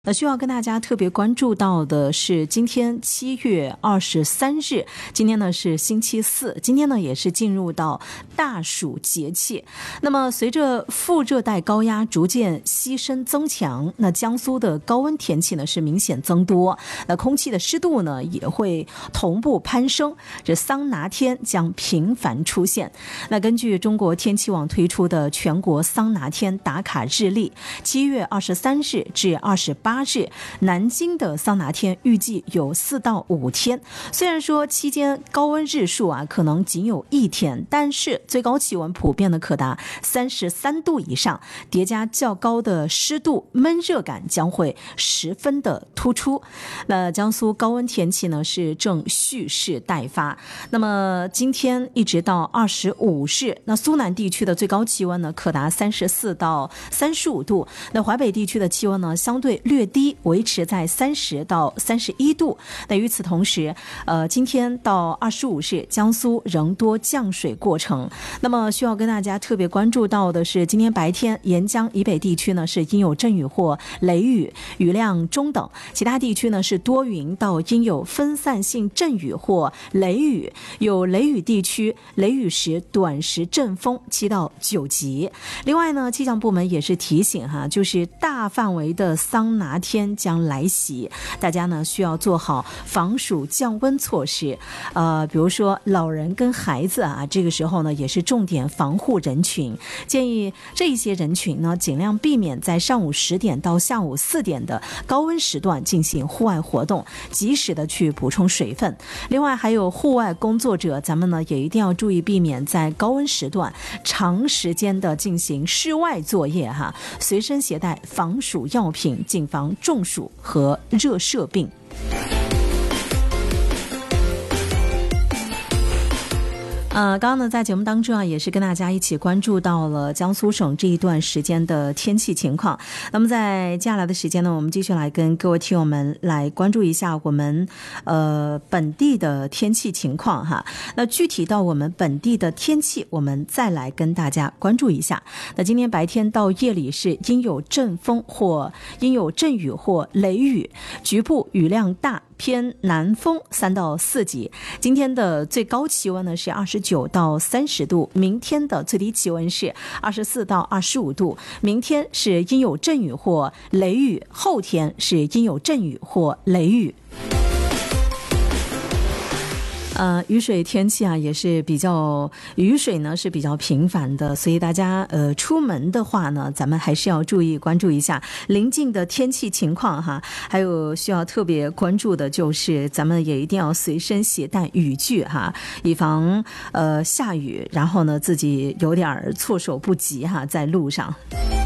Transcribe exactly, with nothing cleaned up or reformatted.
那需要跟大家特别关注到的是，今天七月二十三日，今天呢是星期四，今天呢也是进入到大暑节气。那么随着副热带高压逐渐西伸增强，那江苏的高温天气呢是明显增多，那空气的湿度呢也会同步攀升，这桑拿天将频繁出现。那根据中国天气网推出的全国桑拿天打卡日历，七月二十三日至二十八日，南京的桑拿天预计有四到五天。虽然说期间高温日数啊可能仅有一天，但是最高气温普遍的可达三十三度以上，叠加较高的湿度，闷热感将会十分的突出。那江苏高温天气呢是正蓄势待发。那么今天一直到二十五日，那苏南地区的最高气温呢可达三十四到三十五度，那淮北地区的气温呢相对略低，维持在三十到三十一度。那与此同时，呃，今天到二十五日，江苏仍多降水过程。那么需要跟大家特别关注到的是，今天白天沿江以北地区呢是阴有阵雨或雷雨，雨量中等；其他地区呢是多云到阴有分散性阵雨或雷雨，有雷雨地区雷雨时短时阵风七到九级。另外呢，气象部门也是提醒哈，就是大范围的桑拿天将来袭，大家呢需要做好防暑降温措施。呃，比如说老人跟孩子啊，这个时候呢也是重点防护人群。建议这一些人群呢，尽量避免在上午十点到下午四点的高温时段进行户外活动，及时的去补充水分。另外还有户外工作者，咱们呢也一定要注意避免在高温时段长时间的进行室外作业哈，随身携带防暑药品，谨防中暑和热射病。呃，刚刚呢，在节目当中啊，也是跟大家一起关注到了江苏省这一段时间的天气情况。那么在接下来的时间呢，我们继续来跟各位听友们来关注一下我们呃本地的天气情况哈。那具体到我们本地的天气，我们再来跟大家关注一下。那今天白天到夜里是阴有阵风或阴有阵雨或雷雨，局部雨量大，偏南风三到四级。今天的最高气温呢是二十九到三十度，明天的最低气温是二十四到二十五度。明天是阴有阵雨或雷雨，后天是阴有阵雨或雷雨。呃，雨水天气啊，也是比较雨水呢是比较频繁的，所以大家呃出门的话呢，咱们还是要注意关注一下临近的天气情况哈。还有需要特别关注的就是，咱们也一定要随身携带雨具哈，以防呃下雨，然后呢自己有点措手不及哈，在路上。